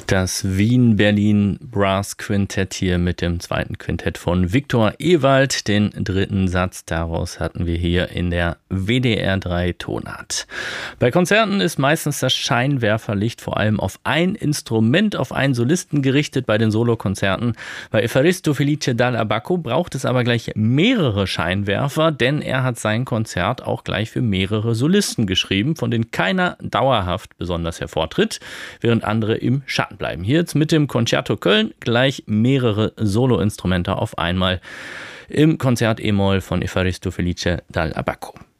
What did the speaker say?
Das Wien-Berlin Brass Quintett hier mit dem zweiten Quintett von Viktor Ewald. Den dritten Satz daraus hatten wir hier in der WDR 3 Tonart. Bei Konzerten ist meistens das Scheinwerferlicht vor allem auf ein Instrument, auf einen Solisten gerichtet. Bei den Solokonzerten bei Evaristo Felice Dall'Abaco braucht es aber gleich mehrere Scheinwerfer, denn er hat sein Konzert auch gleich für mehrere Solisten geschrieben, von denen keiner dauerhaft besonders hervortritt, während andere im Schatten bleiben. Hier jetzt mit dem Concerto Köln gleich mehrere Soloinstrumente auf einmal im Konzert E-Moll von Evaristo Felice Dall'Abaco.